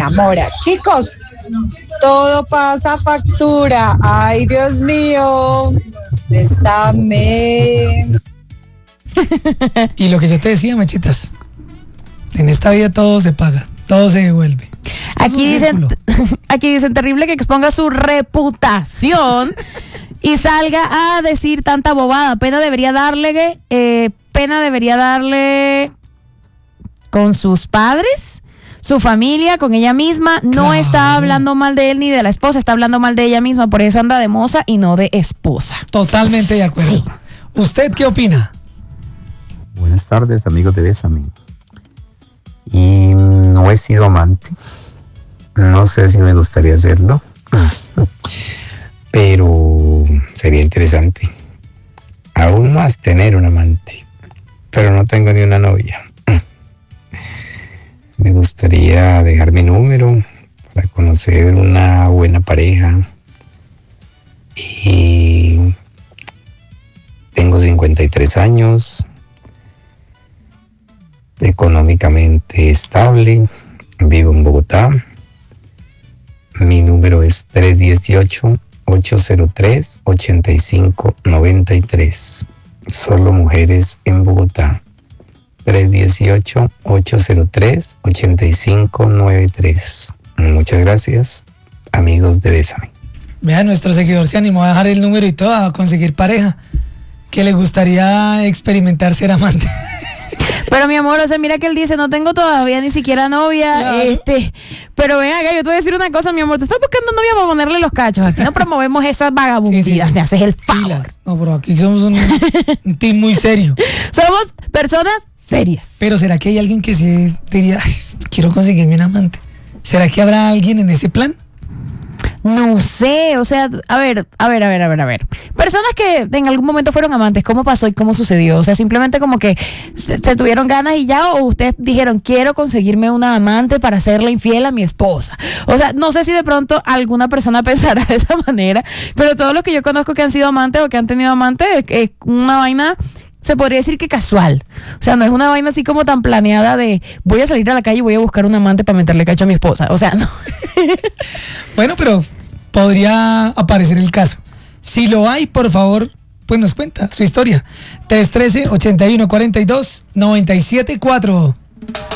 enamora. Chicos, todo pasa factura. Ay, Dios mío, bésame. Y lo que yo te decía, Mechitas, en esta vida todo se paga, todo se devuelve. Aquí dicen terrible que exponga su reputación y salga a decir tanta bobada. Pena debería darle con sus padres, su familia, con ella misma. No Claro. está hablando mal de él ni de la esposa, está hablando mal de ella misma, por eso anda de moza y no de esposa. Totalmente de acuerdo. Sí. ¿Usted qué opina? Buenas tardes, amigos de Bésame. Y no he sido amante. No sé si me gustaría hacerlo. Pero sería interesante. Aún más tener un amante. Pero no tengo ni una novia. Me gustaría dejar mi número para conocer una buena pareja. Y tengo 53 años. Económicamente estable, vivo en Bogotá. Mi número es 318-803-8593. Solo mujeres en Bogotá. 318-803-8593. Muchas gracias, amigos de Bésame. Vea, nuestro seguidor se animó a dejar el número y todo, a conseguir pareja, que le gustaría experimentar ser amante. Pero mi amor, o sea, mira que él dice, no tengo todavía ni siquiera novia, Claro. pero ven acá, yo te voy a decir una cosa, mi amor, tú estás buscando novia para ponerle los cachos, aquí no promovemos esas vagabundidas, Sí. me haces el favor. Pilas. No, pero aquí somos un team muy serio. Somos personas serias. Pero ¿será que hay alguien que sí diría, "Ay, quiero conseguirme un amante"? ¿Será que habrá alguien en ese plan? No sé, o sea, a ver. Personas que en algún momento fueron amantes, ¿cómo pasó y cómo sucedió? O sea, simplemente como que se tuvieron ganas y ya, o ustedes dijeron, quiero conseguirme una amante para serle infiel a mi esposa. O sea, no sé si de pronto alguna persona pensará de esa manera, pero todos los que yo conozco que han sido amantes o que han tenido amantes, es una vaina, se podría decir que casual. O sea, no es una vaina así como tan planeada de voy a salir a la calle y voy a buscar un amante para meterle cacho a mi esposa. O sea, no. Bueno, pero podría aparecer el caso. Si lo hay, por favor, pues nos cuenta su historia. 313-8142-974.